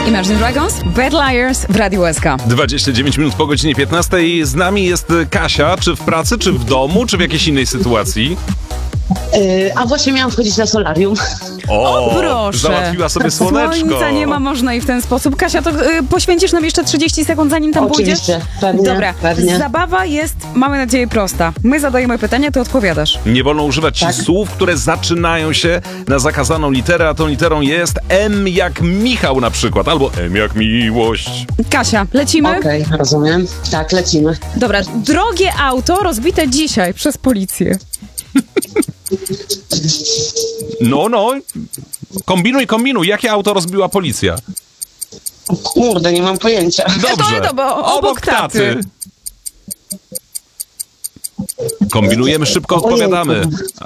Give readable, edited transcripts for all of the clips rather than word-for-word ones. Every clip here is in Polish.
Imagine Dragons, Bad Liars w Radiu SK. 29 minut po godzinie 15. Z nami jest Kasia. Czy w pracy, czy w domu, czy w jakiejś innej sytuacji? A właśnie miałam wchodzić na solarium. O, proszę. Załatwiła sobie słoneczko. Słońca nie ma, można i w ten sposób. Kasia, to poświęcisz nam jeszcze 30 sekund, zanim tam Oczywiście, pójdziesz? pewnie, Dobra, pewnie. Zabawa jest, mamy nadzieję, prosta. My zadajemy pytania, ty odpowiadasz. Nie wolno używać Tak. słów, które zaczynają się na zakazaną literę, a tą literą jest M jak Michał na przykład, albo M jak miłość. Kasia, lecimy? Okej, rozumiem. Tak, lecimy. Dobra, drogie auto rozbite dzisiaj przez policję. No. Kombinuj. Jakie auto rozbiła policja? O kurde, nie mam pojęcia. Dobrze. Obok taty. Kombinujemy, szybko Ojejku. odpowiadamy.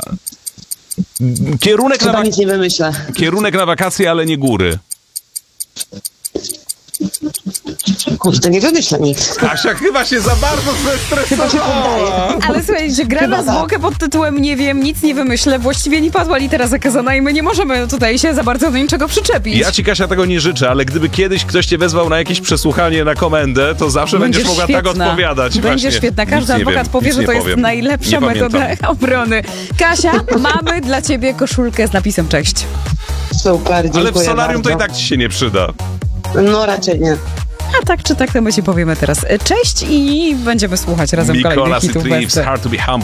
Chyba nic nie wymyślę. Kierunek na wakacje, ale nie góry. Kurde, nie wymyślę nic. Kasia chyba się za bardzo zestresowała. Ale słuchajcie, gra Chyba na tak. zwłokę pod tytułem Nie wiem, nic nie wymyślę. Właściwie nie padła litera zakazana i my nie możemy tutaj się za bardzo do niczego przyczepić. Ja ci, Kasia, tego nie życzę, ale gdyby kiedyś ktoś cię wezwał na jakieś przesłuchanie na komendę, to zawsze będziesz mogła tak odpowiadać. Będzie Właśnie. świetna. Każdy Nic nie adwokat wiem, powie, nic że nie to jest powiem. najlepsza Nie metoda pamiętam. obrony. Kasia, mamy dla ciebie koszulkę z napisem cześć. Super, dziękuję Ale w solarium to i bardzo. tak ci się nie przyda. No raczej nie. A tak czy tak, to my ci powiemy teraz cześć i będziemy słuchać razem Mikola kolejnych hitów. City Leaves, Hard to be Humble.